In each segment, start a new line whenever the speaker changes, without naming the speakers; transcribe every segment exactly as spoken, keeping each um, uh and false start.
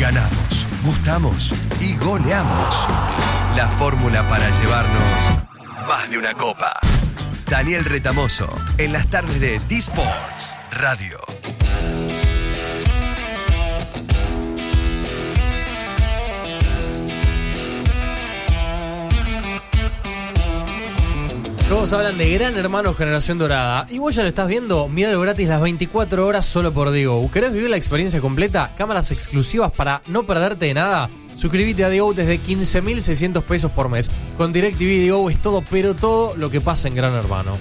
Ganamos, gustamos y goleamos. La fórmula para llevarnos más de una copa. Daniel Retamoso, en las tardes de D-Sports Radio.
Todos hablan de Gran Hermano Generación Dorada. Y vos ya lo estás viendo, miralo gratis las veinticuatro horas solo por Digo. ¿Querés vivir la experiencia completa? Cámaras exclusivas para no perderte de nada. Suscríbete a Digo desde quince mil seiscientos pesos por mes. Con DirecTV Digo es todo, pero todo lo que pasa en Gran Hermano.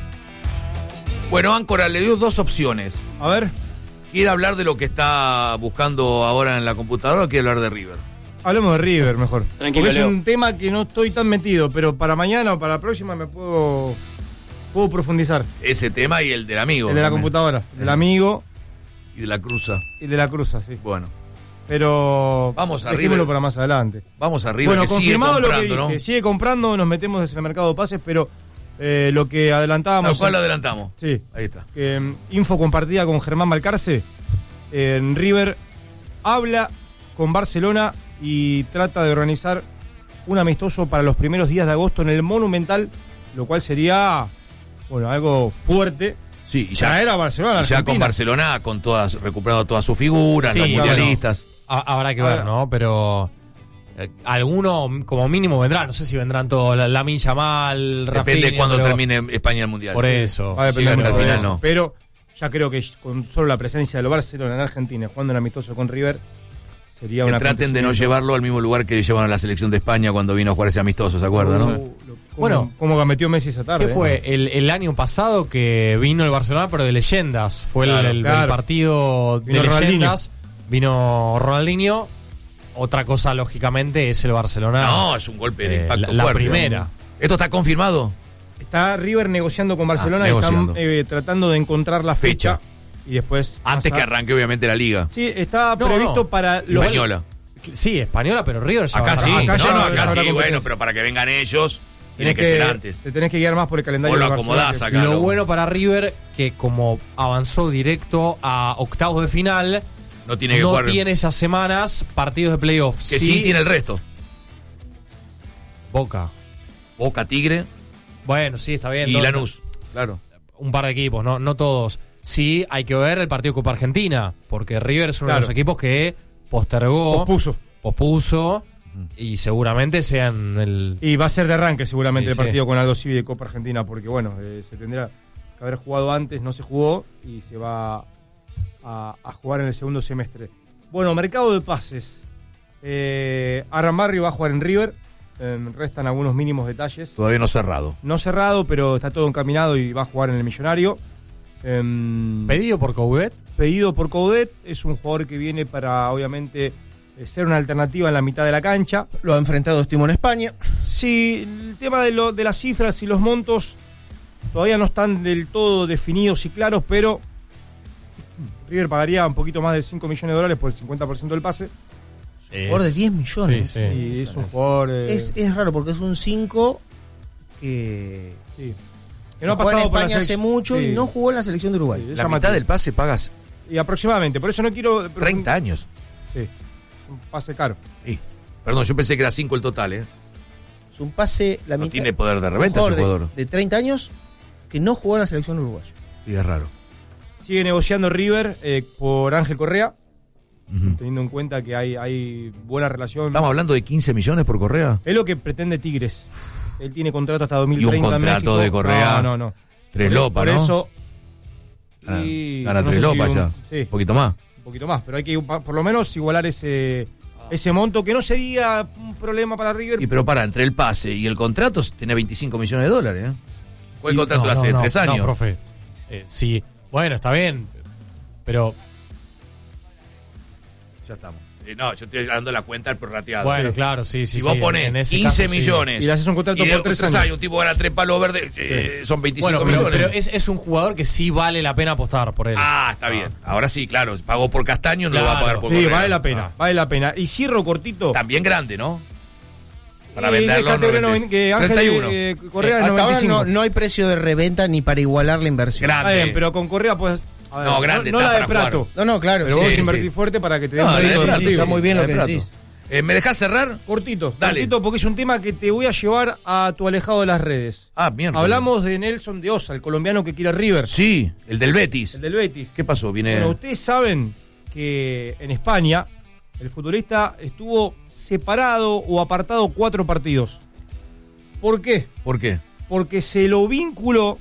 Bueno, Áncora, le dio dos opciones.
A ver.
¿Quiere hablar de lo que está buscando ahora en la computadora o quiere hablar de River?
Hablemos de River mejor.
Tranquilo,
es
Leo.
un tema que no estoy tan metido, pero para mañana o para la próxima me puedo puedo profundizar.
Ese tema y el del amigo.
El de la
también.
computadora, el del amigo
Y de la cruza.
y el de la cruza, sí.
Bueno,
Pero
Vamos a
dejémoslo
River.
para más adelante.
vamos a River,
Bueno,
que sigue
confirmado lo que
comprando,
dije,
¿no?
sigue comprando, nos metemos desde el mercado de pases, pero eh, lo que adelantábamos...
Tal cual lo adelantamos.
Sí,
Ahí está.
que mm, info compartida con Germán Balcarce, en River habla con Barcelona y trata de organizar un amistoso para los primeros días de agosto en el Monumental, lo cual sería, bueno, algo fuerte.
Sí, y ya,
Traer a Barcelona, a
y ya con
Argentina.
Barcelona, con todas, recuperando todas sus figuras,
Sí,
los
claro.
mundialistas.
Ha- Habrá que ver,
Ahora-
¿no? Pero eh, alguno como mínimo vendrá. No sé si vendrán todos. La- Lamine Yamal, Rafinha.
Depende de cuándo
pero
termine España el mundial.
Por eso.
Va a depender
Sí,
mucho
al
de
final
eso.
no.
Pero ya creo que con solo la presencia del Barcelona en Argentina jugando un amistoso con River sería
Que
una
traten de no llevarlo al mismo lugar que llevaron a la selección de España cuando vino a jugar ese amistoso, ¿se acuerdan, no?
Bueno,
Bueno,
como que metió Messi esa tarde.
¿Qué fue? El, el año pasado que vino el Barcelona, pero de leyendas. Fue el-
Claro,
el, el
claro.
partido de
Vino
leyendas. Vino Ronaldinho. Otra cosa, lógicamente, es el Barcelona.
No, es un golpe de
eh,
impacto
la, la
fuerte.
primera.
¿Esto está confirmado?
Está River negociando con Barcelona
Ah,
y
negociando.
están eh, tratando de encontrar la fecha,
Fecha.
y después
Antes
pasar.
que arranque, obviamente, la liga.
Sí, está
No,
previsto
no.
para los
Española.
Sí, española, pero River ya
Acá
va a
sí,
arrancar.
acá
no,
ya
no,
no-
acá
ya habrá
sí, bueno,
competencia.
pero para que vengan ellos, tiene
Tenés
que ser antes.
Te tenés que guiar más por el calendario
O lo
de Barcelona
acomodás
que-
acá. Claro.
Lo bueno para River, que como avanzó directo a octavos de final,
No tiene que
no
jugar.
tiene esas semanas partidos de playoffs.
Que sí, tiene el resto.
Boca.
Boca, Tigre
Bueno, sí, está bien.
y
no-
Lanús. Claro.
Un par de equipos, no, no todos. Sí, hay que ver el partido Copa Argentina, porque River es uno
Claro.
de los equipos que postergó,
pospuso.
pospuso, y seguramente sean el...
Y va a ser de arranque seguramente
Sí,
el
sí.
partido con Aldo Civi de Copa Argentina, porque bueno, eh, se tendrá que haber jugado antes, no se jugó y se va a, a jugar en el segundo semestre. Bueno, mercado de pases. Eh, Aran Barrio va a jugar en River, eh, restan algunos mínimos detalles.
Todavía no cerrado.
No cerrado, pero está todo encaminado y va a jugar en el Millonario. Em,
Pedido por Coudet.
pedido por Coudet, es un jugador que viene para obviamente eh, ser una alternativa en la mitad de la cancha.
Lo ha enfrentado Estimo en España.
Sí, el tema de, lo, de las cifras y los montos todavía no están del todo definidos y claros, pero River pagaría un poquito más de cinco millones de dólares por el cincuenta por ciento del pase.
Jugador de diez millones.
Sí, sí.
Y es un jugador eh,
Es, es raro porque es un cinco que,
sí, que
que
no ha
juega en
pasado por la
España hace
selec-
mucho
sí,
y no jugó en la selección de Uruguay.
sí, es
La
llamativo.
mitad del pase pagas
Y aproximadamente, por eso no quiero...
treinta años.
Sí, es un pase caro.
Sí. Perdón, yo pensé que era cinco el total, ¿eh?
Es un pase, la
No
mitad.
tiene poder de
un
reventa ese
jugador de-
jugador.
De, treinta años que no jugó en la selección uruguaya.
Sí, es raro.
Sigue negociando River eh, por Ángel Correa,
Ujú.
teniendo en cuenta que hay, hay buena relación.
Estamos hablando de quince millones por Correa.
Es lo que pretende Tigres. Él tiene contrato hasta dos mil
Y
treinta
un
en
contrato
México.
de Correa.
No, no, no.
Tres
Por-
lopas,
Por
¿no?
eso...
Gana,
y
gana
no
tres
sé si
lopas
un-
ya.
Sí,
Un poquito más.
un poquito más. Pero hay que por lo menos igualar ese, ese monto, que no sería un problema para River.
Y pero para, entre el pase y el contrato tiene veinticinco millones de dólares, ¿eh? ¿Cuál
Y-
contrato
No,
hace?
no, no,
¿Tres años?
No, profe. Eh, sí, bueno, está bien, pero
Ya estamos. Eh, no, yo estoy dando la cuenta del prorrateado.
bueno,
Sí.
claro, sí, sí.
Si vos
sí,
ponés
en ese
quince
caso, sí.
millones
Y le haces un contrato
y de
por tres años.
un tipo gana tres palos verdes, eh, son veinticinco
Bueno, pero,
millones.
pero es, es un jugador que sí vale la pena apostar por él.
Ah, está bien. Ahora sí, claro. Pagó por Castaño, no lo va a pagar por
Sí,
Correa.
vale la pena,
Ah.
vale la pena. Y cierro cortito.
También grande, ¿no? Para
Eh,
venderlo.
es categoría
noventa.
noven- que Ángel,
treinta y uno.
eh, Correa es
Hasta ahora
noventa y cinco.
no, no hay precio de reventa ni para igualar la inversión.
Grande.
Está bien, pero con Correa pues A ver,
No, grande
no, no
está
la de
para
Prato.
jugar.
No, no, claro.
Pero
sí,
vos
sí,
invertís
sí.
fuerte para que te den
No,
un
la de
rédito
Prato,
positivo.
está muy bien lo
La de
que
Prato.
decís.
Eh, ¿Me dejás cerrar?
Cortito,
Dale.
cortito, porque es un tema que te voy a llevar a tu alejado de las redes.
Ah, mierda.
Hablamos de Nelson de Osa, el colombiano que quiere a River.
Sí, el del Betis.
El del Betis.
¿Qué pasó? Viene.
Bueno, ustedes saben que en España el futbolista estuvo separado o apartado cuatro partidos. ¿Por qué?
¿Por qué?
Porque se lo vinculó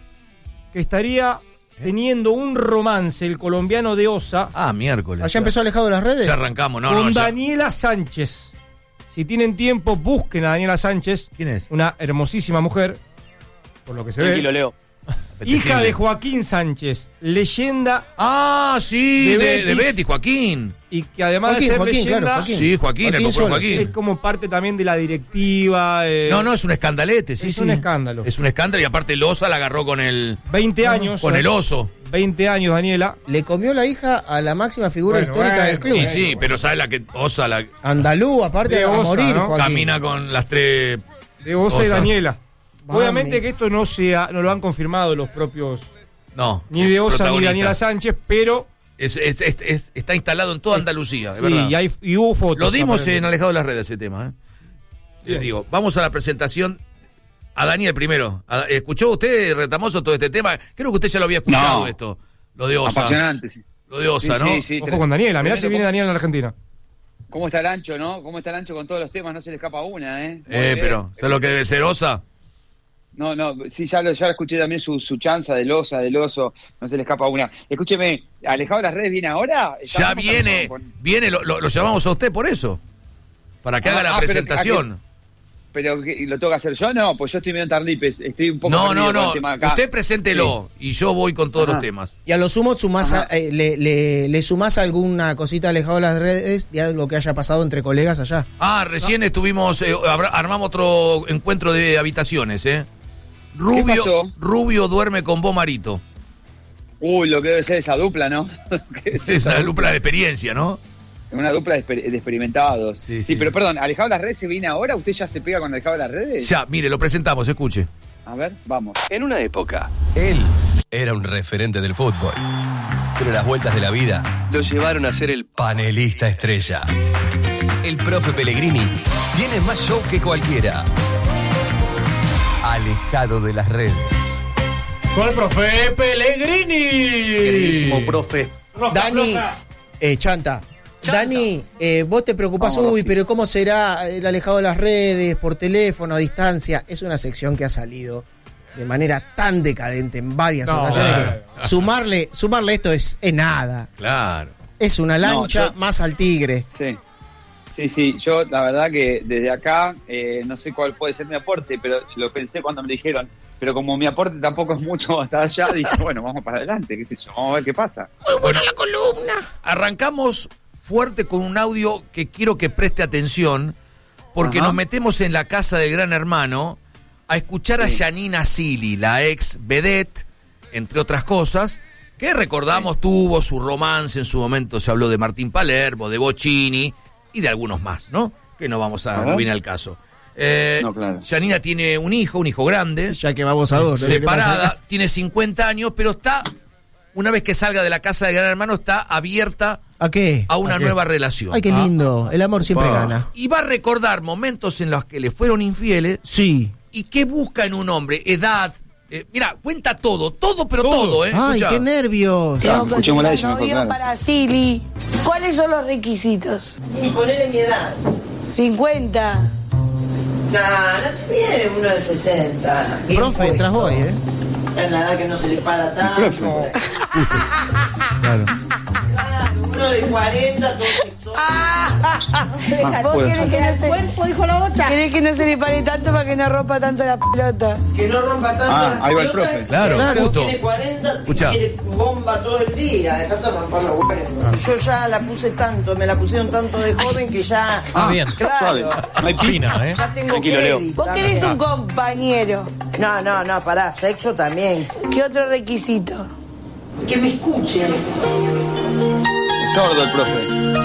que estaría teniendo un romance el colombiano de Osa
Ah, miércoles.
¿Allá empezó alejado de las redes?
Ya arrancamos, no,
con
no. ya-
Daniela Sánchez. Si tienen tiempo, busquen a Daniela Sánchez,
¿Quién es?
una hermosísima mujer, por lo que se
Tranquilo,
ve.
Leo.
Hija de Joaquín Sánchez, leyenda,
Ah, sí,
De
de, de
Betis.
Betis, Joaquín.
y que además
Joaquín,
de ser
Joaquín,
leyenda,
claro, Joaquín.
Sí, Joaquín, el
Joaquín
popular
Sola,
Joaquín.
es como parte también de la directiva. eh,
No, no, es un escandalete, sí,
Es
sí.
un escándalo.
Es un escándalo y aparte el Osa la agarró con el,
veinte años.
con el oso.
veinte años, Daniela.
Le comió la hija a la máxima figura
Bueno,
histórica
bueno,
del club.
Y sí, pero ¿sabes la que Osa la
Andalú, aparte
De
a
Osa,
morir,
¿no?
Joaquín.
camina con las tres?
De Osa y
Osa.
Daniela.
Mami.
Obviamente que esto no sea, no lo han confirmado los propios,
No.
ni de Osa ni
protagonista.
Daniela Sánchez, pero
Es, es- es- es- está instalado en toda Andalucía, de
sí,
verdad.
y, hay, y hubo fotos.
Lo dimos
aparentemente.
en Alejado de las Redes ese tema, ¿eh? Les
Bien.
digo, vamos a la presentación. A Daniel primero. A- ¿Escuchó usted, Retamoso, todo este tema? Creo que usted ya lo había escuchado
No.
esto. Lo de Osa.
Apasionante, sí.
Lo de Osa,
Sí,
¿no?
sí, sí.
Ojo con Daniela, mirá
Tremendo
si viene
cómo-
Daniela en la Argentina.
¿Cómo está el ancho, no? ¿Cómo está el ancho con todos los temas? No se le escapa una, ¿eh? Muy
Eh,
bien.
pero, ¿sabes lo que debe ser Osa?
No, no, sí, ya lo, ya escuché también su, su chanza del osa, del oso, no se le escapa una. Escúcheme, ¿Alejado de las Redes viene ahora?
Ya
Estamos
viene,
con-
viene, lo, lo- lo llamamos a usted por eso. Para que
Ah,
haga la
ah, pero-
presentación.
¿Pero qué, lo tengo que hacer yo? No, pues yo estoy medio en Tarlipes, estoy un poco
No,
perdido
no,
con el
no.
tema acá.
Usted preséntelo y yo voy con todos
Ajá.
los temas.
Y a lo sumo sumás a-
Ajá.
eh, le, le, le sumás alguna cosita alejado de las redes de algo que haya pasado entre colegas allá.
Ah, recién estuvimos, eh, abra- armamos otro encuentro de habitaciones, ¿eh? Rubio,
pasó?
Rubio duerme con vos, Marito.
Uy, lo que debe ser esa dupla, ¿no? ¿Qué es
Es
esa
una dupla de experiencia, ¿no?
Una dupla de, exper- de experimentados.
Sí,
Sí,
sí.
pero perdón, ¿Alejado de las Redes se viene ahora? ¿Usted ya se pega con Alejado de las Redes?
Ya, mire, lo presentamos, escuche.
A ver, vamos.
En una época, él era un referente del fútbol. Pero las vueltas de la vida lo llevaron a ser el panelista estrella. El profe Pellegrini tiene más show que cualquiera. Alejado de las redes.
Con el profe Pellegrini.
Queridísimo profe.
Dani, eh, Chanta. Dani, eh, vos te preocupás,
Vamos,
uy,
Rocky.
pero ¿cómo será el alejado de las redes, por teléfono, a distancia? Es una sección que ha salido de manera tan decadente en varias
No,
ocasiones.
claro.
que sumarle, sumarle esto es, es nada.
Claro.
Es una lancha
No, yo-
más al tigre.
Sí. Sí, sí, yo la verdad que desde acá eh, no sé cuál puede ser mi aporte, pero lo pensé cuando me dijeron, pero como mi aporte tampoco es mucho hasta allá, dije, bueno, vamos para adelante, qué sé yo, vamos a ver qué pasa.
Bueno, la columna. Arrancamos fuerte con un audio que quiero que preste atención, porque
Ajá.
nos metemos en la casa del Gran Hermano a escuchar a
Sí.
Yanina Sili, la ex vedette, entre otras cosas, que recordamos tuvo su romance, en su momento se habló de Martín Palermo, de Bocchini y de algunos más, ¿no? Que no vamos a,
Ajá.
no viene al caso. Eh,
No, claro.
Yanina tiene un hijo, un hijo grande,
Ya que vamos a dos. ¿no?
separada, tiene cincuenta años, pero está, una vez que salga de la casa del Gran Hermano, está abierta
¿A qué?
a una
¿A qué?
nueva relación.
Ay, qué lindo. El amor siempre
Opa.
gana.
Y va a recordar momentos en los que le fueron infieles
Sí.
y qué busca en un hombre, edad. Eh, mira, cuenta todo, todo, pero todo,
Todo.
¿eh?
Ay,
Escuchá.
qué nervios.
Claro, escuchémosla a ella mejor,
novio
claro.
para Silly. ¿Cuáles son los requisitos?
Y ponerle mi edad.
cincuenta.
No, no te viene uno de sesenta. Bien
Profe,
puesto.
tras voy, ¿eh?
Es la edad que no se le para tanto.
Claro.
Claro, uno de cuarenta, todo sexual.
¿Vos
puedo.
querés que, no se,
Cuerpo, dijo la otra.
querés que no se le pare tanto para que no rompa tanto la pelota?
Que no rompa tanto
Ah,
las
ahí va el
pelotas.
profe.
Claro,
Claro.
justo.
Tiene cuarenta,
Escuchá.
quiere bomba todo el día. Dejate de romper los huevos. Yo ya la puse tanto, me la pusieron tanto de joven que ya.
Ah, bien.
Suave,
Claro.
no hay pina.
Fina, ¿eh?
Ya tengo
Tranquilo, Leo.
crédito.
Vos querés un compañero.
No, no, no, pará, sexo también.
¿Qué otro requisito?
Que me escuchen.
Sordo el profe.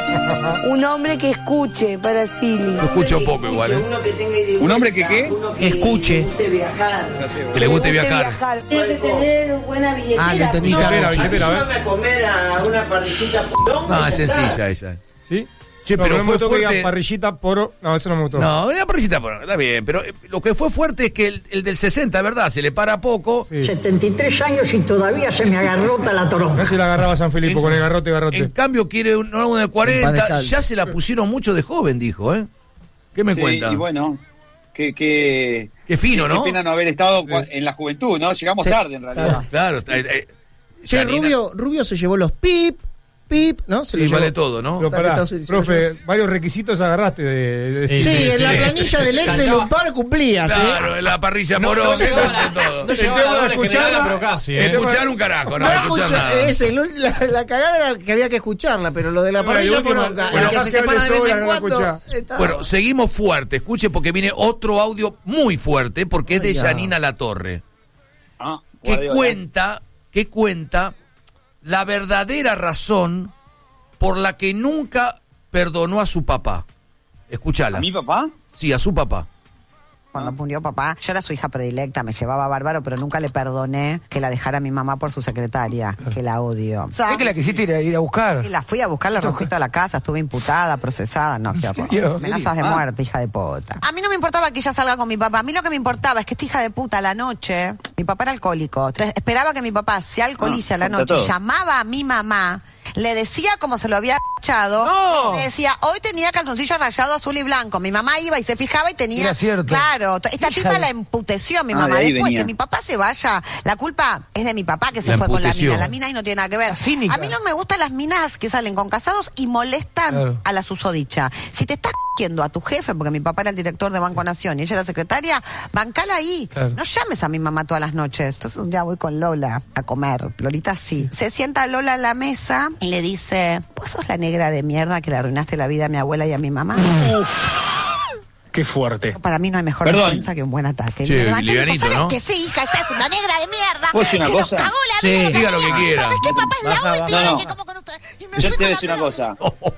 Un hombre que escuche para Silly.
Lo escucho poco igual, ¿eh?
Uno que tenga idea-
¿Un hombre que qué?
uno que
Escuche.
le guste viajar.
Que le guste viajar.
Tiene que tener buena billetera.
Ah, lo entendí,
No,
billetera,
a mí
billetera, a ver.
llévame a comer a una parrillita poronga
No,
y
es
ya está.
sencilla ella.
¿Sí?
Che,
No,
pero
no me
fue
gustó que diga
fuerte.
parrillita por... No, eso no me gustó.
No, una parrillita, por- está bien, pero eh, lo que fue fuerte es que el, el del sesenta, ¿verdad? Se le para poco.
Sí.
setenta y tres años y todavía se me agarrota la toronja.
No se la agarraba San Filipo
En-
con el garrote, garrote.
En cambio quiere un- uno de
En paz
cuarenta,
descanse.
ya se la pusieron mucho de joven, dijo, ¿eh? ¿Qué me
Sí,
cuenta?
y bueno, que, que,
Qué fino, ¿no?
Qué pena no haber estado cua- en la juventud, ¿no? Llegamos
Sí,
tarde, en realidad.
Claro, eh, eh,
Che,
Janina-
Rubio, Rubio se llevó los pip, pip, ¿no? Se
Sí,
lo llevó.
vale todo, ¿no?
Pero pará,
Dale, entonces,
profe, varios requisitos agarraste de... de-
Sí,
Sí,
sí,
en
sí.
la planilla del Excel
Cachaba.
un par cumplías, ¿eh?
Claro, en la parrilla
No,
morón,
no
eso
llegaba
entre
la-
todo.
no llegaba
El
la
tema de
doble
escucharla,
general, pero casi, ¿eh?
Escuchar un carajo, no,
No
escuchar
escucha-
nada.
es el- la, la cagada era que había que escucharla, pero lo de la
Bueno, y
parrilla
última,
poronga,
bueno,
el que
más
se
que
te para de
hable
vez
sola,
en
no la
cuando.
escuchá.
está-
Bueno, seguimos fuerte, escuche porque viene otro audio muy fuerte, porque es de
Ay, ya.
Janina Latorre,
Ah,
que
Guardiola.
cuenta, que cuenta la verdadera razón por la que nunca perdonó a su papá. Escúchala.
¿A mi papá?
Sí, a su papá.
Cuando murió papá, yo era su hija predilecta, me llevaba bárbaro, pero nunca le perdoné que la dejara a mi mamá por su secretaria, que la odio.
¿Es que la quisiste ir a, ir a buscar?
Y la fui a buscar, la rojita a la casa, estuve imputada, procesada, no, qué horror.
serio?
Amenazas de
Ah.
muerte, hija de puta. A mí no me importaba que ella salga con mi papá, a mí lo que me importaba es que esta hija de puta a la noche, mi papá era alcohólico, entonces esperaba que mi papá se alcoholice
Ah,
a la
cuenta
noche,
todo.
llamaba a mi mamá, le decía como se lo había echado,
¡No!
le decía, hoy tenía calzoncillo rayado azul y blanco, mi mamá iba y se fijaba y tenía...
Era cierto.
Claro, esta
Hija
tipa
de-
la emputeció a mi
Ah,
mamá,
de ahí
después
venía.
que mi papá se vaya, la culpa es de mi papá que se
La
fue con la
emputeció.
mina, la mina ahí no tiene nada que ver.
La cínica.
A mí no me gustan las minas que salen con casados y molestan
Claro.
a la susodicha. Si te estás yendo a tu jefe, porque mi papá era el director de Banco Nación y ella era secretaria, bancala ahí.
Claro.
No llames a mi mamá todas las noches. Entonces un día voy con Lola a comer. Lolita sí. Se sienta Lola a la mesa y le dice, ¿vos sos la negra de mierda que le arruinaste la vida a mi abuela y a mi mamá?
Qué fuerte.
Para mí no hay mejor
Perdón.
defensa que un buen ataque.
Sí,
Me levanté y digo,
livianito,
¿sabes
¿no?
que sí, hija? Esta es una negra de mierda.
¿Puedo decir una
que
cosa?
nos cagó la
Sí,
vida.
diga lo que quiera.
¿Sabes qué, papá? Es la
Baja,
última
baja.
que como con usted. Y me
Yo
fui
te voy a
con
decir
la
una cosa.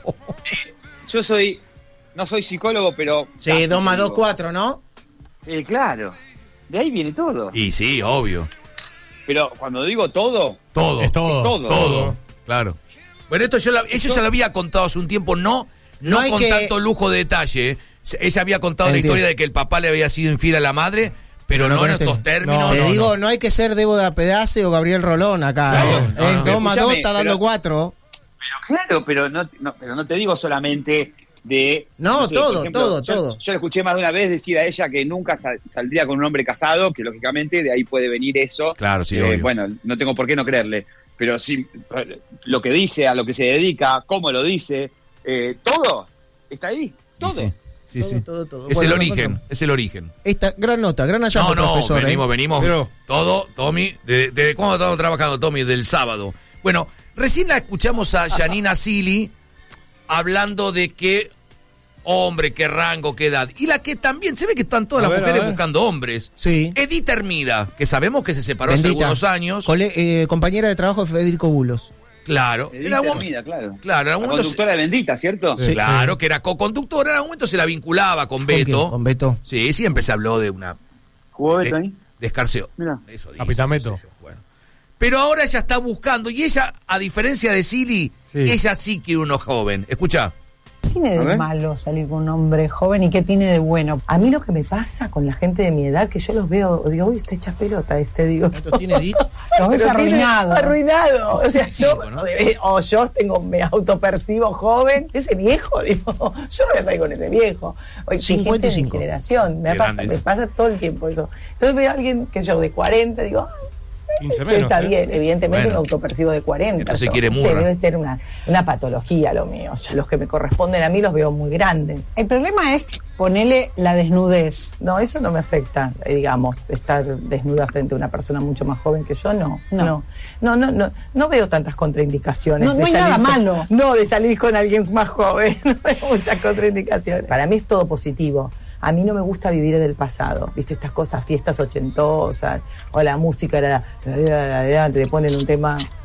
Eh, Yo soy, no soy psicólogo, pero...
Sí,
casi
dos más
digo.
dos, cuatro, ¿no?
Eh, claro. De ahí viene todo.
Y sí, obvio.
Pero cuando digo todo,
Todo.
Es todo.
todo.
Todo. Claro. Bueno, esto yo la, eso ya lo había contado hace un tiempo, no, no,
No hay
con
que-
tanto lujo de detalle. Se- Ella había contado la
Entiendo.
historia de que el papá le había sido infiel a la madre, pero no,
con
en
este-
estos términos.
Te
no,
digo, no. hay que ser Débora Pedace o Gabriel Rolón acá.
Claro,
¿eh?
no,
es
no.
dos más dos,
Escúchame,
está dando
pero-
cuatro.
Claro, pero no, no, pero no te digo solamente de...
No,
sé,
todo,
por ejemplo,
todo,
yo,
todo.
Yo le escuché más de una vez decir a ella que nunca sal- saldría con un hombre casado, que lógicamente de ahí puede venir eso.
Claro, sí,
Eh,
obvio.
Bueno, no tengo por qué no creerle, pero sí, lo que dice, a lo que se dedica, cómo lo dice, eh, todo está ahí, todo.
Y sí, sí,
Todo,
sí.
todo, todo.
Es
Bueno,
el
no,
origen,
no.
es el origen.
Esta gran nota, gran hallazgo,
No, no,
profesor. ¿eh?
venimos, venimos.
Pero-
todo, Tommy, ¿desde de, cuándo estamos trabajando, Tommy? Del sábado. Bueno, recién la escuchamos a Janina Silly hablando de qué hombre, qué rango, qué edad. Y la que también, se ve que están todas
A
las
ver, a
mujeres
ver.
buscando hombres.
Sí.
Edith Hermida, que sabemos que se separó hace
Bendita.
algunos años.
Cole- eh, compañera de trabajo de Federico Bulos.
Claro.
Edith
En algún-
Hermida, claro.
claro, en
La
algún momento
conductora
se-
de Bendita, ¿cierto?
Sí.
claro, que era co-conductora, en algún momento se la vinculaba con
¿Con quién?
Beto.
Con Beto.
Sí, siempre se habló de una
¿Jugó Beto
de,
ahí?
de escarceo.
Mira.
Eso dice,
Capitán
qué sé
Beto.
yo, bueno. Pero ahora ella está buscando, y ella, a diferencia de Silly,
Sí.
ella sí quiere uno joven. Escucha.
¿Qué tiene
A
de
ver.
malo salir con un hombre joven y qué tiene de bueno? A mí lo que me pasa con la gente de mi edad, que yo los veo, digo, uy, está hecha pelota este, digo.
¿Esto tiene Edith?
Los ves
Pero tiene-
arruinado.
Arruinado. O sea, yo,
cinco, ¿no?
eh, o yo tengo, me autopercibo joven. Ese viejo, digo, yo no voy a salir con ese viejo. Oye,
cincuenta y
gente de mi
cinco.
generación, me pasa,
Grandes.
me pasa todo el tiempo eso. Entonces veo a alguien que yo de cuarenta, digo, ah,
quince menos.
está
¿eh?
bien, evidentemente
Bueno.
me autopercibo de cuarenta.
Entonces
yo,
quiere
no sé,
murra.
debe ser una, una patología lo mío. Yo, los que me corresponden a mí los veo muy grandes.
El problema es ponerle la desnudez.
No, eso no me afecta, eh, digamos, estar desnuda frente a una persona mucho más joven que yo, no.
No.
No, no, no, no, no veo tantas contraindicaciones.
No,
de
no hay
salir
nada
con-
malo.
No, de salir con alguien más joven, no hay muchas contraindicaciones. Para mí es todo positivo. A mí no me gusta vivir del pasado, viste, estas cosas, fiestas ochentosas, o la música, era, te le ponen un tema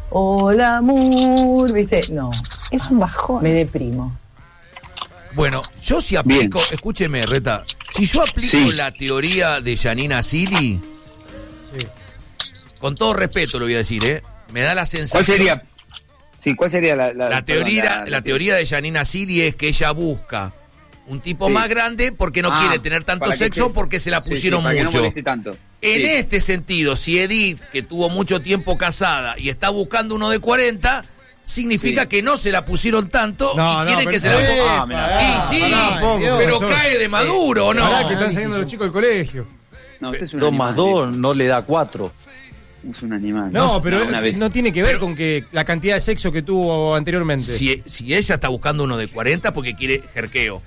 hola amor, ¿viste? No, es un bajón. Me deprimo.
Bueno, yo si aplico, bien. Escúcheme, Reta, si yo aplico sí. la teoría de Yanina Sili, sí. con todo respeto lo voy a decir, ¿eh? Me da la sensación...
¿Cuál sería? Sí, ¿cuál sería la, la,
la teoría?
La, la,
la teoría de Yanina Sili es que ella busca un tipo sí. más grande porque no ah, quiere tener tanto sexo que, porque se la pusieron
sí, sí,
mucho.
Que no tanto.
En
sí.
este sentido, si Edith, que tuvo mucho tiempo casada y está buscando uno de cuarenta... significa sí. que no se la pusieron tanto no, y quiere no, que se la ponga. Ah, mirá, y sí, pará, poco, pero profesor. Cae de maduro, ¿o no?
Pará, que están saliendo los chicos del colegio.
No, usted es un dos animal, más dos no le da cuatro.
Es un animal.
No, no pero no, no tiene que ver pero, con que la cantidad de sexo que tuvo anteriormente.
Si, si ella está buscando uno de cuarenta porque quiere jerqueo.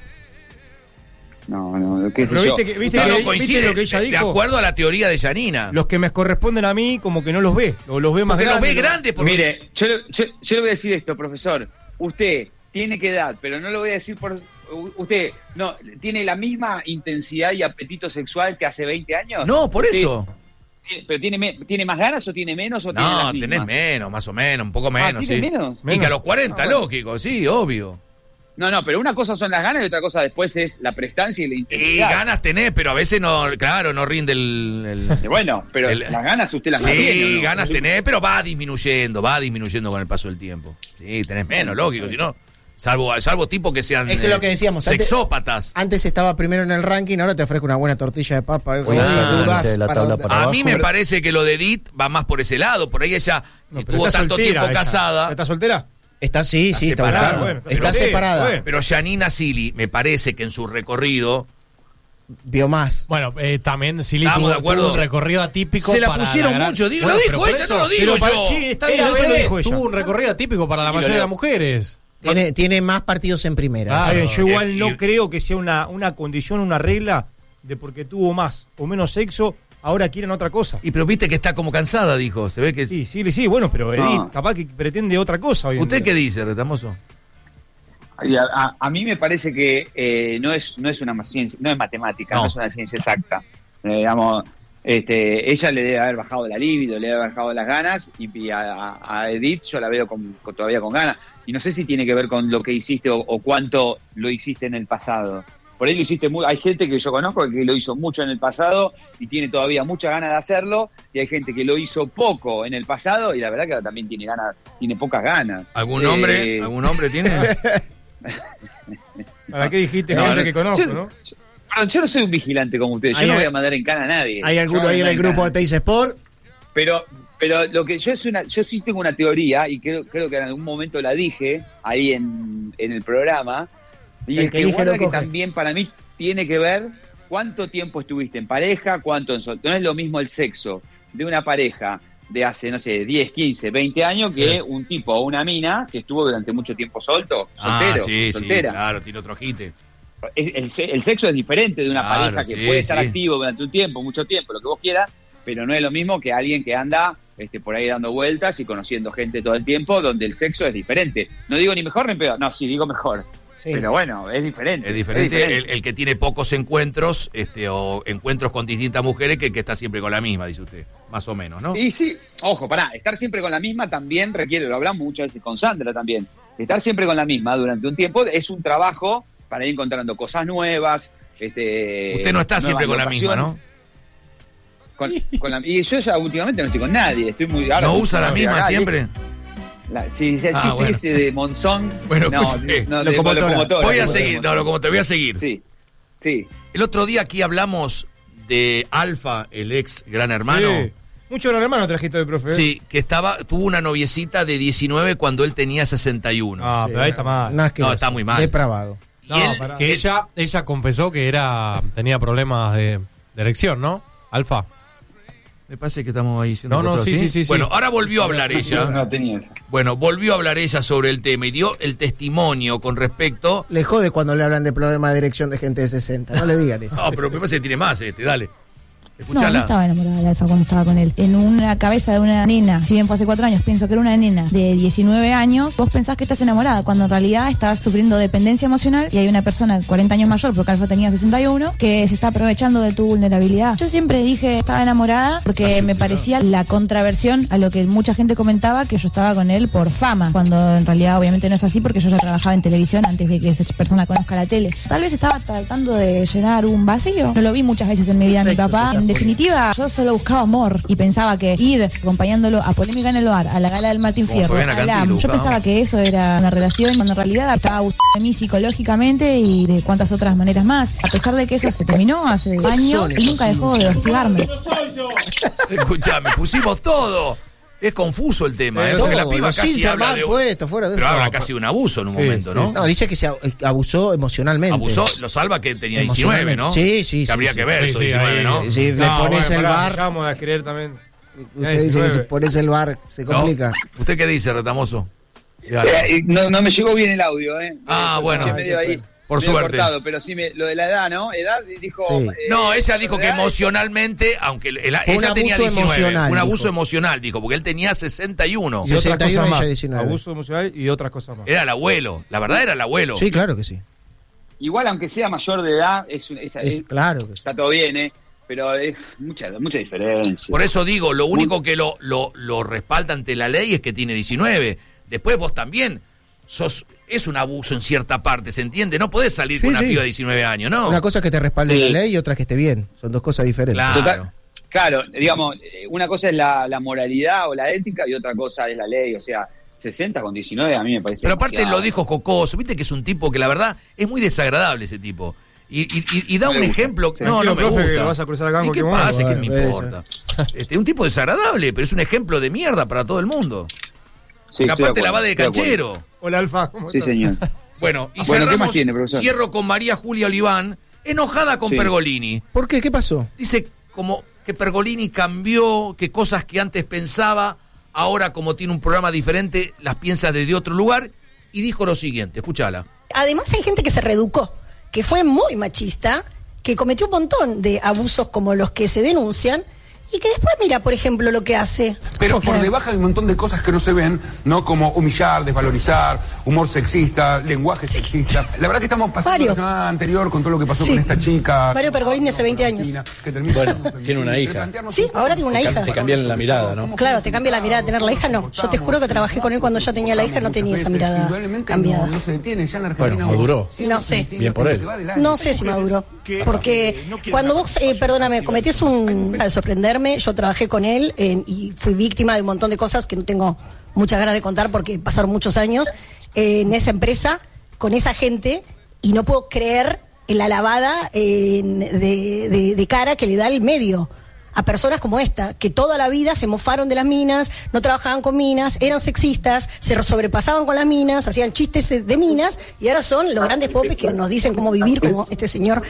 No, no, ¿qué
pero viste, que, viste,
no,
que,
coincide,
viste lo que ella dijo.
De acuerdo a la teoría de Yanina.
Los que me corresponden a mí, como que no los ve, o los ve más
porque
grandes.
los ve grandes. Porque...
Mire, yo, yo, yo le voy a decir esto, profesor. Usted tiene que edad, pero no lo voy a decir por... Usted no tiene la misma intensidad y apetito sexual que hace veinte años.
No, por
usted,
eso.
¿Pero tiene, tiene más ganas o tiene menos? O
no,
tiene las
tenés menos, más o menos, un poco
ah,
menos, sí.
Menos?
Y que a los cuarenta,
ah, bueno.
lógico, sí, obvio.
No, no, pero una cosa son las ganas y otra cosa después es la prestancia y la intensidad.
Y ganas tenés, pero a veces no, claro, no rinde el... el
bueno, pero el, las ganas usted las mantiene.
Sí,
¿no?
ganas tenés, pero va disminuyendo, va disminuyendo con el paso del tiempo. Sí, tenés menos, lógico, si no... Salvo, salvo tipos que sean
es que lo que decíamos,
sexópatas.
Antes, antes estaba primero en el ranking, ahora te ofrezco una buena tortilla de papa. Eh,
ah,
dudas
la
para
para a mí me parece que lo de Edith va más por ese lado. Por ahí ella no, estuvo tanto tiempo ella. casada.
¿Está soltera?
Está, sí,
está
sí,
separada.
está,
Bueno,
está pero, separada.
Bueno. Pero Yanina Sili, me parece que en su recorrido...
vio más.
Bueno, eh, también Sili tuvo, tuvo un recorrido atípico.
Se la
para
pusieron
la gran...
mucho, digo,
bueno,
lo dijo ella, no lo digo yo.
Para, sí, está bien, eso lo dijo ella.
Tuvo un recorrido atípico para la mayoría de las mujeres.
Tiene, tiene más partidos en primera.
Claro, yo igual no creo que sea una, una condición, una regla de porque tuvo más o menos sexo, ahora quieren otra cosa.
Y pero viste que está como cansada, dijo. Se ve que
sí, sí, sí, bueno, pero Edith no. capaz que pretende otra cosa. Hoy en
¿Usted
día.
qué dice, Retamoso?
A, a, a mí me parece que eh, no es no es una ciencia, no es matemática, no, no es una ciencia exacta. Eh, digamos, este, ella le debe haber bajado la libido, le debe haber bajado las ganas, y, y a, a Edith yo la veo con, con, todavía con ganas. Y no sé si tiene que ver con lo que hiciste o, o cuánto lo hiciste en el pasado. Por ahí lo hiciste muy... Hay gente que yo conozco que lo hizo mucho en el pasado y tiene todavía mucha ganas de hacerlo, y hay gente que lo hizo poco en el pasado y la verdad que también tiene ganas, tiene pocas ganas.
¿Algún hombre?
Eh...
¿Algún hombre tiene?
¿Para qué dijiste no, gente no, que conozco, yo, no?
Yo, yo no soy un vigilante como ustedes, yo no voy a mandar en cana a nadie.
¿Hay alguno ahí en el grupo de Teis Sport?
Pero... Pero lo que yo es una, yo sí tengo una teoría y creo, creo que en algún momento la dije ahí en, en el programa, y el es que, que guarda que también para mí tiene que ver cuánto tiempo estuviste en pareja, cuánto en sol. No es lo mismo el sexo de una pareja de hace, no sé, diez, quince, veinte años que sí. un tipo o una mina que estuvo durante mucho tiempo solto, soltero,
ah, sí,
soltera.
Sí, claro, tiene otro jite.
El, el, el sexo es diferente de una claro, pareja que sí, puede estar sí. activo durante un tiempo, mucho tiempo, lo que vos quieras, pero no es lo mismo que alguien que anda este, por ahí dando vueltas y conociendo gente todo el tiempo, donde el sexo es diferente. No digo ni mejor ni peor, no, sí, digo mejor. Sí. Pero bueno, es diferente.
Es diferente,
es diferente.
El, el que tiene pocos encuentros este, o encuentros con distintas mujeres que el que está siempre con la misma, dice usted, más o menos, ¿no?
Y sí, ojo, pará, estar siempre con la misma también requiere, lo hablamos muchas veces con Sandra también, estar siempre con la misma durante un tiempo es un trabajo para ir encontrando cosas nuevas. Este,
usted no está siempre con la misma, ¿no?
Con, con la, y yo ya últimamente no estoy con nadie, estoy muy... Ahora
¿No usa la misma acá, siempre?
La, sí, el ah, chiste bueno. ese de Monzón.
Bueno,
no,
pues, eh,
no, locomotora.
De, locomotora. Voy a
locomotora.
seguir, no, locomotora, voy a seguir.
Sí, sí.
El otro día aquí hablamos de Alfa, el ex Gran Hermano.
Sí. Mucho Gran Hermano trajiste de profe.
Sí, que estaba, tuvo una noviecita de diecinueve cuando él tenía sesenta y uno.
Ah,
sí,
pero ahí está mal.
No, no está muy mal.
Depravado.
No, él, que ella, ella confesó que era tenía problemas de, de erección, ¿no? Alfa.
Me parece que estamos ahí diciendo.
No, no, sí, sí, sí.
Bueno,
sí.
ahora volvió a hablar ella.
No tenía eso.
Bueno, volvió a hablar ella sobre el tema y dio el testimonio con respecto.
Le jode cuando le hablan de problemas de erección de gente de sesenta. No le digan eso.
No, pero me parece que tiene más este, dale. Escuchala.
No, no estaba enamorada de Alfa cuando estaba con él. En una cabeza de una nena, si bien fue hace cuatro años, pienso que era una nena de diecinueve años, vos pensás que estás enamorada, cuando en realidad estás sufriendo dependencia emocional y hay una persona de cuarenta años mayor, porque Alfa tenía sesenta y uno, que se está aprovechando de tu vulnerabilidad. Yo siempre dije que estaba enamorada porque
Así,
me parecía la contraversión a lo que mucha gente comentaba, que yo estaba con él por fama, cuando en realidad obviamente no es así, porque yo ya trabajaba en televisión antes de que esa persona conozca la tele. Tal vez estaba tratando de llenar un vacío. Yo lo vi muchas veces en mi vida a mi papá. En definitiva, yo solo buscaba amor y pensaba que ir acompañándolo a Polémica en el Bar, a la gala del Martín
Como
Fierro,
Fabiana
a la-
Cantilo,
yo
buscaba
pensaba
amor.
que eso era una relación, cuando en realidad estaba gustando de mí psicológicamente y de cuantas otras maneras más. A pesar de que eso se terminó hace años y nunca dejó de hostigarme.
Escuchame, pusimos todo. Es confuso el tema, ¿eh?
Todo,
Porque la piba
los
casi
Simpson
habla
mal
de.
puesto, fuera de
Pero
eso.
habla
No,
casi de un abuso en un
Sí,
momento, ¿no?
sí.
No, dice que se abusó emocionalmente.
Abusó, lo salva que tenía diecinueve, ¿no?
Sí, sí,
Que
sí,
habría
sí.
que ver
Sí,
eso,
sí,
diecinueve,
ahí-
¿no?
Si le
No,
pones
bueno,
el
pará,
bar,
dejamos de creer también.
usted dice que si pones el bar se
¿No?
complica.
¿Usted qué dice, Retamoso?
Eh, no, no me llegó bien el audio, ¿eh?
Ah,
Eh,
bueno.
medio ahí,
Por
medio
suerte.
cortado, pero sí, me, lo de la edad, ¿no? Edad, dijo...
Sí.
eh,
No, ella dijo
lo
que
de edad,
emocionalmente, aunque el- el-
Fue un
ella tenía
abuso
diecinueve,
emocional,
un abuso
dijo.
emocional, dijo, porque él tenía sesenta y uno.
Y otras
sesenta y uno
cosas
y ella
más.
diecinueve.
Abuso emocional y otras cosas más.
Era el abuelo, la verdad era el abuelo.
Sí, claro que sí.
Igual, aunque sea mayor de edad, es, un- es-
Es-
es-
claro que sí.
está todo bien, ¿eh? Pero es mucha, mucha diferencia.
Por eso digo, lo único que lo, lo, lo respalda ante la ley es que tiene diecinueve. Después vos también sos, es un abuso en cierta parte, ¿se entiende? No podés salir
Sí,
con una
sí.
piba de diecinueve años, ¿no?
Una cosa es que te respalde
Sí.
la ley y otra que esté bien. Son dos cosas diferentes.
Claro.
Total- Claro, digamos, eh, una cosa es la, la moralidad o la ética y otra cosa es la ley. O sea, sesenta con diecinueve a mí me parece.
Pero aparte
demasiado.
lo dijo jocoso, viste que es un tipo que la verdad es muy desagradable ese tipo. Y, y, y- y da
No
un
le gusta.
ejemplo.
Sí.
No, no
Tranquilo,
me
profe, que
gusta.
lo vas a cruzar acá en
¿Y qué
cualquier momento.
pasa? ¿Qué me
Bueno,
importa? Este, un tipo desagradable, pero es un ejemplo de mierda para todo el mundo.
Sí,
Porque
estoy de
aparte la
acuerdo,
va de
estoy acuerdo.
canchero.
Hola, Alfa. ¿Cómo
Sí,
estás?
señor.
Bueno, y
Bueno, ¿qué
cerramos,
más tiene, profesor?
cierro con María Julia Oliván, enojada con
Sí.
Pergolini.
¿Por qué? ¿Qué pasó?
Dice como que Pergolini cambió, que cosas que antes pensaba, ahora como tiene un programa diferente, las piensa desde otro lugar, y dijo lo siguiente, escúchala.
Además hay gente que se reeducó, que fue muy machista, que cometió un montón de abusos como los que se denuncian y que después mira, por ejemplo, lo que hace.
Pero por debajo hay un montón de cosas que no se ven, ¿no? Como humillar, desvalorizar, humor sexista, lenguaje sexista. La verdad que estamos pasando
Mario.
la semana anterior con todo lo que pasó
Sí.
con esta chica.
Mario Pergolini hace veinte años.
Que termina-
Bueno, tiene una hija.
Sí, ahora tiene una hija.
Te cambian la mirada, ¿no?
Claro, te cambia la mirada tener la hija, no. Yo te juro que trabajé con él cuando ya tenía la hija, no tenía esa mirada
Indudablemente
cambiada.
no, no se detiene ya en Argentina.
Bueno, maduró.
No sé.
Bien por él.
No sé si maduró. Porque cuando vos, eh, perdóname, cometés un... de sorprenderme, yo trabajé con él eh, y fui víctima de un montón de cosas que no tengo muchas ganas de contar porque pasaron muchos años eh, en esa empresa, con esa gente, y no puedo creer en la lavada eh, de, de- de cara que le da el medio a personas como esta, que toda la vida se mofaron de las minas, no trabajaban con minas, eran sexistas, se sobrepasaban con las minas, hacían chistes de, de minas, y ahora son los grandes popes que nos dicen cómo vivir, como este señor.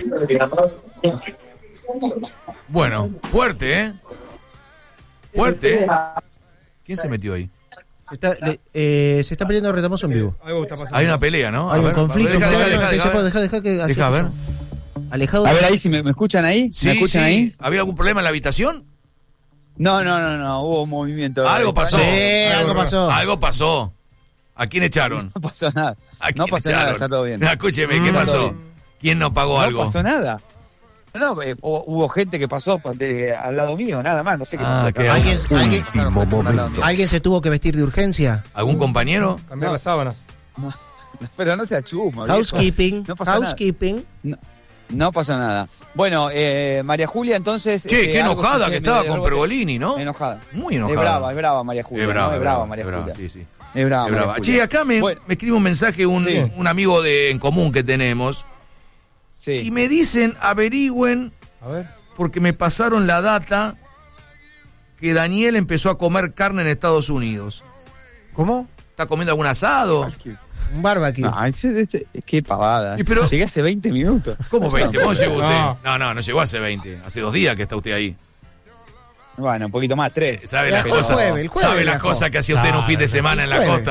Bueno, fuerte, ¿eh? Fuerte, ¿eh? ¿Quién se metió ahí?
Se está, le- eh, se está peleando Retamoso en vivo.
Algo está pasando.
Hay una pelea, ¿no? A
Hay un
ver,
conflicto.
Deja, deja,
no,
deja,
no,
deja,
deja, deja, deja que así
Deja, a ver.
escucho. Alejado
A
de-
ver ahí, si me, me escuchan ahí.
Sí,
¿Me escuchan
sí.
ahí?
¿Había algún problema en la habitación?
No, no, no, no, hubo un movimiento.
Algo pasó.
Sí, algo pasó.
Algo pasó. ¿A quién echaron?
No pasó nada.
¿A
No
quién
pasó nada,
echaron?
está todo bien.
No, escúcheme, ¿qué
Mm,
pasó?
todo bien.
¿Quién no pagó
No
algo?
pasó nada. No, no, eh, hubo, hubo gente que pasó de- al lado mío, nada más, no sé qué
Ah,
pasó.
qué
¿Alguien, alguien,
Último momento.
alguien se tuvo que vestir de urgencia.
¿Algún compañero?
Cambiar las sábanas.
No, pero no sea chusma. viejo.
Housekeeping.
No pasó nada.
housekeeping.
No, no pasó nada. Bueno, eh, María Julia, entonces.
Che,
eh,
qué
algo
enojada
escuché
que
medio
estaba
de
con
rebote.
Pergolini, ¿no?
Enojada.
Muy
Es
enojada.
brava, es brava María Julia.
Es brava,
¿no?
es
Es brava
brava,
María
es brava,
Julia.
sí, sí.
Es brava,
Es
María
brava.
Julia.
Che, acá me,
Bueno,
me escribe un mensaje un,
Sí.
un amigo de en común que tenemos
sí.
y me dicen, averigüen,
A ver.
porque me pasaron la data que Daniel empezó a comer carne en Estados Unidos.
¿Cómo?
¿Está comiendo algún asado?
Un barbecue.
No, ese- ese- qué pavada.
Y pero-
Llegué hace veinte minutos.
¿Cómo veinte? ¿Cómo llegó usted?
No.
No, no, no llegó hace veinte. Hace dos días que está usted ahí.
Bueno, un poquito más, tres.
¿Sabe las
Viajó el
cosas?
jueves, el jueves
¿Sabe las
viajó.
cosas que hacía usted en un fin de
Claro,
semana en la
el
costa?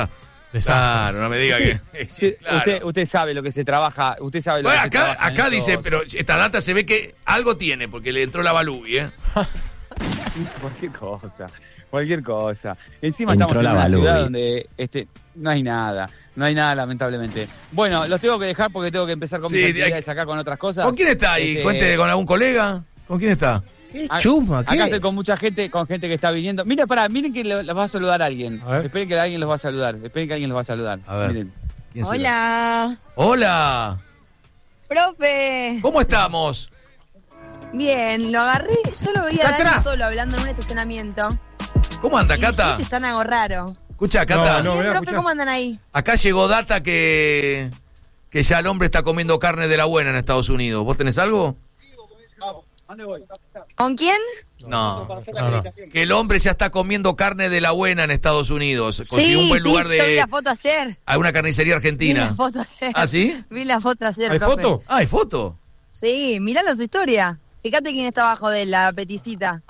Claro, no me diga que.
Sí,
Claro.
usted, usted sabe lo que se trabaja, usted sabe lo
Bueno,
que se
acá,
trabaja en
acá
estos-
dice, pero esta data se ve que algo tiene, porque le entró la Balubi, ¿eh?
Cualquier cosa, cualquier cosa. Encima
Entró
estamos en
la
una
Balubi.
ciudad donde este, no hay nada, no hay nada lamentablemente. Bueno, los tengo que dejar porque tengo que empezar con
Sí,
mis
hay-
actividades acá con otras cosas.
¿Con quién está ahí?
Este,
Cuente con algún colega. ¿Con quién está?
a-
chusma, ¿qué?
Acá estoy con mucha gente, con gente que está viniendo. Mira, pará, miren que lo- los va a saludar alguien.
A ver.
Esperen que alguien los va a saludar. Esperen que alguien los va a saludar.
A ver.
Miren.
¿Quién será?
Hola,
Hola.
profe.
¿Cómo estamos?
Bien, lo agarré, yo lo veía a
Catra.
Dani solo hablando en un estacionamiento.
¿Cómo anda,
Y
Cata?
ustedes están algo raro.
Escucha, Cata.
No,
Bien,
mirá,
profe,
escuchá.
¿cómo andan ahí?
Acá llegó data que, que ya el hombre está comiendo carne de la buena en Estados Unidos. ¿Vos tenés algo?
¿Con quién?
No, no, no. Que el hombre ya está comiendo carne de la buena en Estados Unidos. Consiguió
sí,
un buen
sí,
lugar
yo vi
de
la foto ayer.
a una carnicería
Vi la
argentina.
foto ayer.
¿Ah, sí?
Vi la foto ayer,
¿Hay
profe.
foto?
Ah, ¿hay foto?
Sí, miralo su historia. Fíjate quién está abajo de la peticita.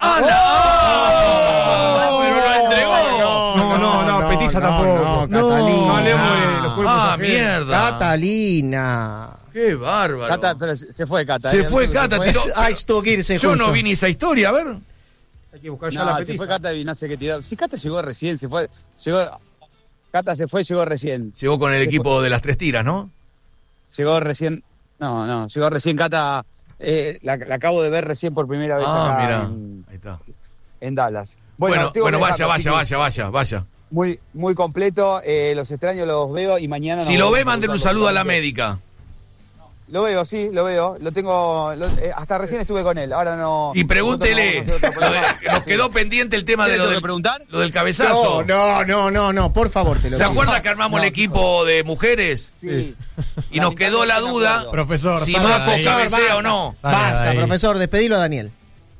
¡Ah, no! ¡Pero lo entregó!
No, no, no, Petiza tampoco.
No, Catalina.
No hablemos de los cuerpos
Ah,
ajenos.
mierda.
Catalina.
¡Qué bárbaro!
Cata, pero se se fue Cata.
Se
¿eh?
fue
Se
Cata, tiró.
Ay, tuvo que irse
Yo
justo.
no vi ni esa historia, a ver.
Hay que buscar ya
No,
la
se
Petiza.
fue Cata y no sé qué tiró. Si Cata llegó recién, se fue. Llegó. Cata se fue, llegó recién.
Llegó con el
Se
equipo de las tres tiras, ¿no?
Llegó recién. No, no, llegó recién Cata. Eh, la, la acabo de ver recién por primera vez
Ah,
acá
mira.
en,
Ahí está.
en Dallas.
Bueno,
tengo
bueno,
que
vaya,
dejarlo,
vaya,
chicos.
vaya, vaya, vaya.
Muy, muy completo. eh, los extraño, los veo y mañana.
Si
nos
lo
vamos
ve,
a
mándele un
juntar
saludo a la
los-
médica.
Lo veo, sí, lo veo. Lo tengo. lo- eh, hasta recién estuve con él. Ahora no.
Y pregúntele,
nosotros no vamos a hacer otro
lo de-
programa.
nos quedó pendiente el tema
¿Qué
de
le
lo
tengo
del,
que preguntar?
lo del cabezazo.
No, no, no, no, no, por favor, te lo
¿Se
pido.
acuerda que armamos
No,
el equipo de mujeres?
Sí.
Y nos quedó la duda
Profesor,
si
salga
Mafo
de ahí.
cabecea o no.
Salga de
Basta,
ahí.
profesor, despedilo a Daniel.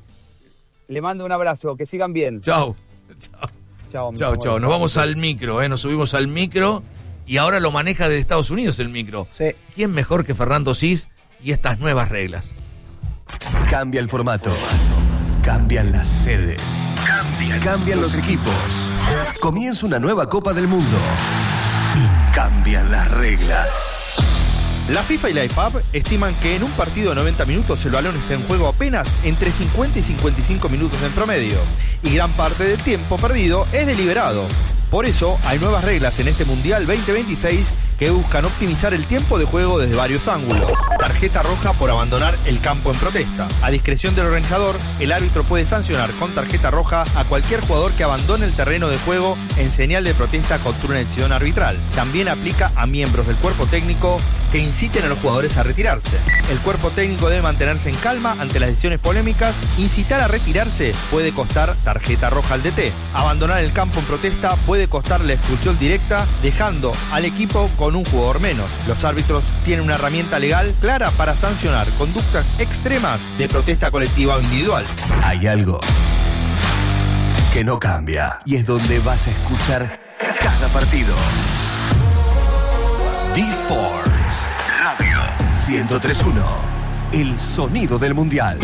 Le mando un abrazo. Que sigan bien.
Chau.
Chao, mis
Chau,
amores.
chau. Nos vamos al micro, ¿eh? Nos subimos al micro y ahora lo maneja desde Estados Unidos el micro.
Sí.
¿Quién mejor que Fernando Cis y estas nuevas reglas?
Cambia el formato. Cambian las sedes. Cambian los equipos. Comienza una nueva Copa del Mundo. Y cambian las reglas.
La FIFA y la I F A B estiman que en un partido de noventa minutos el balón está en juego apenas entre cincuenta y cincuenta y cinco minutos en promedio, y gran parte del tiempo perdido es deliberado. Por eso hay nuevas reglas en este Mundial veinte veintiséis que buscan optimizar el tiempo de juego desde varios ángulos. Tarjeta roja por abandonar el campo en protesta. A discreción del organizador, el árbitro puede sancionar con tarjeta roja a cualquier jugador que abandone el terreno de juego en señal de protesta contra una decisión arbitral. También aplica a miembros del cuerpo técnico que inciten a los jugadores a retirarse. El cuerpo técnico debe mantenerse en calma ante las decisiones polémicas. Incitar a retirarse puede costar tarjeta roja al D T. Abandonar el campo en protesta puede costar la expulsión directa, dejando al equipo con un jugador menos. Los árbitros tienen una herramienta legal clara para sancionar conductas extremas de protesta colectiva o individual.
Hay algo que no cambia y es donde vas a escuchar cada partido. D-Sports Radio ciento tres punto uno. El sonido del mundial.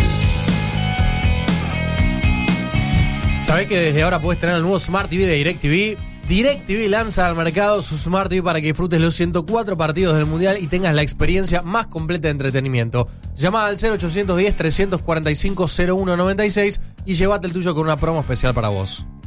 ¿Sabés que desde ahora podés tener el nuevo Smart T V de DirecTV? DirecTV lanza al mercado su Smart T V para que disfrutes los ciento cuatro partidos del Mundial y tengas la experiencia más completa de entretenimiento. Llama al cero ochocientos diez, trescientos cuarenta y cinco, cero uno noventa y seis y llévate el tuyo con una promo especial para vos.